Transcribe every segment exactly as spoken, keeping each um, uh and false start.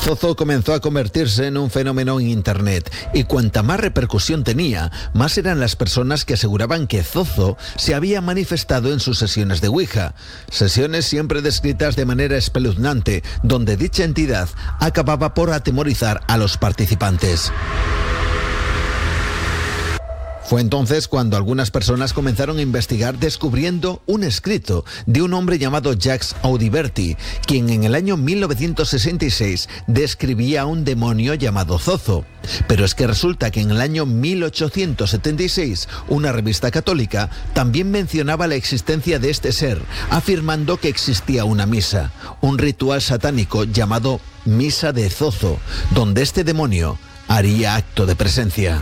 Zozo comenzó a convertirse en un fenómeno en Internet y cuanta más repercusión tenía, más eran las personas que aseguraban que Zozo se había manifestado en sus sesiones de Ouija. Sesiones siempre descritas de manera espeluznante, donde dicha entidad acababa por atemorizar a los participantes. Fue entonces cuando algunas personas comenzaron a investigar descubriendo un escrito de un hombre llamado Jacques Audiberti, quien en el año mil novecientos sesenta y seis describía a un demonio llamado Zozo. Pero es que resulta que en el año mil ochocientos setenta y seis una revista católica también mencionaba la existencia de este ser, afirmando que existía una misa, un ritual satánico llamado Misa de Zozo, donde este demonio haría acto de presencia.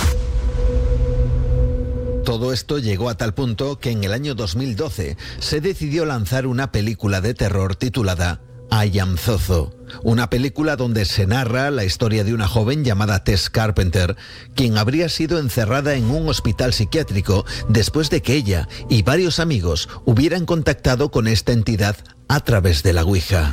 Todo esto llegó a tal punto que en el año dos mil doce se decidió lanzar una película de terror titulada I Am Zozo, una película donde se narra la historia de una joven llamada Tess Carpenter, quien habría sido encerrada en un hospital psiquiátrico después de que ella y varios amigos hubieran contactado con esta entidad a través de la Ouija.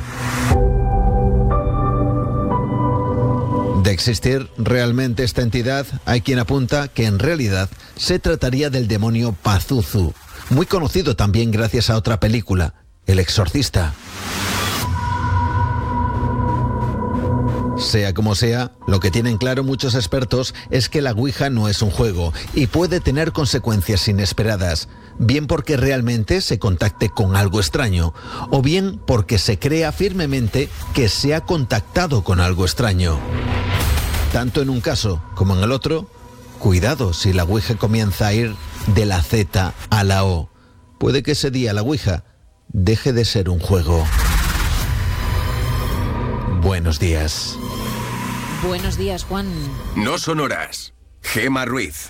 De existir realmente esta entidad, hay quien apunta que en realidad se trataría del demonio Pazuzu, muy conocido también gracias a otra película, El Exorcista. Sea como sea, lo que tienen claro muchos expertos es que la Ouija no es un juego y puede tener consecuencias inesperadas, bien porque realmente se contacte con algo extraño, o bien porque se crea firmemente que se ha contactado con algo extraño. Tanto en un caso como en el otro, cuidado si la Ouija comienza a ir de la Z a la O. Puede que ese día la Ouija deje de ser un juego. Buenos días. Buenos días, Juan. No son horas. Gema Ruiz.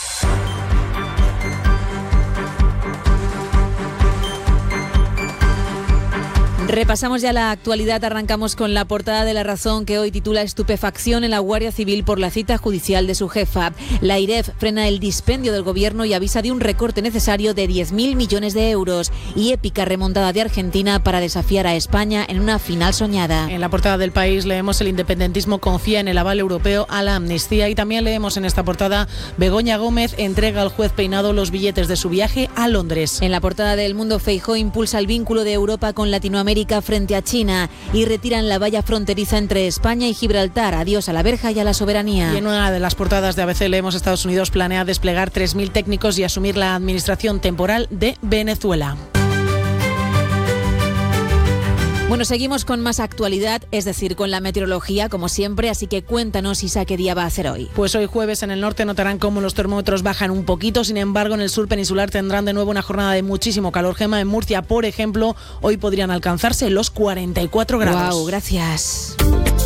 Repasamos ya la actualidad, arrancamos con la portada de La Razón, que hoy titula Estupefacción en la Guardia Civil por la cita judicial de su jefa. La I R E F frena el dispendio del gobierno y avisa de un recorte necesario de diez mil millones de euros. Y épica remontada de Argentina para desafiar a España en una final soñada. En la portada del País leemos el independentismo confía en el aval europeo a la amnistía, y también leemos en esta portada Begoña Gómez entrega al juez Peinado los billetes de su viaje a Londres. En la portada del Mundo, Feijóo impulsa el vínculo de Europa con Latinoamérica frente a China y retiran la valla fronteriza entre España y Gibraltar. Adiós a la verja y a la soberanía. Y en una de las portadas de A B C leemos Estados Unidos planea desplegar tres mil técnicos y asumir la administración temporal de Venezuela. Bueno, seguimos con más actualidad, es decir, con la meteorología, como siempre, así que cuéntanos, Isa, qué día va a hacer hoy. Pues hoy jueves en el norte notarán cómo los termómetros bajan un poquito, sin embargo en el sur peninsular tendrán de nuevo una jornada de muchísimo calor. Gema, en Murcia, por ejemplo, hoy podrían alcanzarse los cuarenta y cuatro grados. Wow, gracias.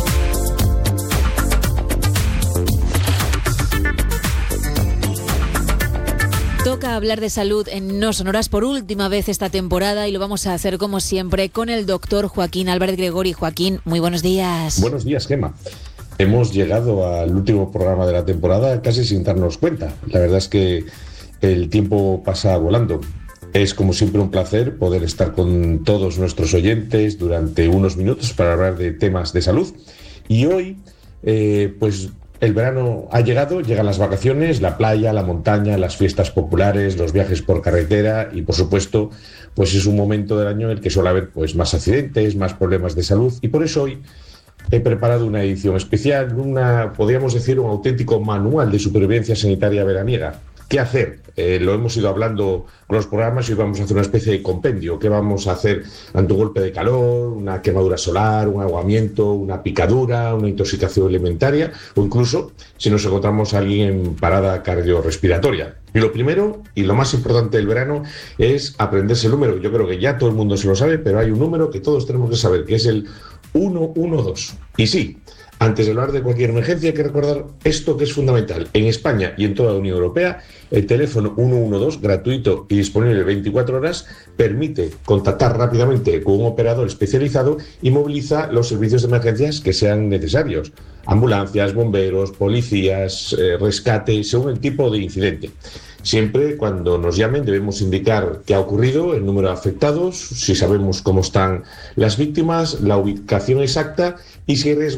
Toca hablar de salud en No Son Horas por última vez esta temporada y lo vamos a hacer como siempre con el doctor Joaquín Álvarez Gregori. Joaquín, muy buenos días. Buenos días, Gema. Hemos llegado al último programa de la temporada casi sin darnos cuenta. La verdad es que el tiempo pasa volando. Es como siempre un placer poder estar con todos nuestros oyentes durante unos minutos para hablar de temas de salud. Y hoy, eh, pues... el verano ha llegado, llegan las vacaciones, la playa, la montaña, las fiestas populares, los viajes por carretera y, por supuesto, pues es un momento del año en el que suele haber pues, más accidentes, más problemas de salud, y por eso hoy he preparado una edición especial, una, podríamos decir, un auténtico manual de supervivencia sanitaria veraniega. ¿Qué hacer? Eh, lo hemos ido hablando con los programas y hoy vamos a hacer una especie de compendio. ¿Qué vamos a hacer ante un golpe de calor, una quemadura solar, un ahogamiento, una picadura, una intoxicación alimentaria o incluso si nos encontramos a alguien en parada cardiorrespiratoria? Y lo primero y lo más importante del verano es aprenderse el número. Yo creo que ya todo el mundo se lo sabe, pero hay un número que todos tenemos que saber, que es el uno uno dos. Y sí, antes de hablar de cualquier emergencia hay que recordar esto que es fundamental. En España y en toda la Unión Europea, el teléfono uno uno dos, gratuito y disponible veinticuatro horas, permite contactar rápidamente con un operador especializado y moviliza los servicios de emergencias que sean necesarios. Ambulancias, bomberos, policías, eh, rescate, según el tipo de incidente. Siempre cuando nos llamen debemos indicar qué ha ocurrido, el número de afectados, si sabemos cómo están las víctimas, la ubicación exacta y si hay riesgo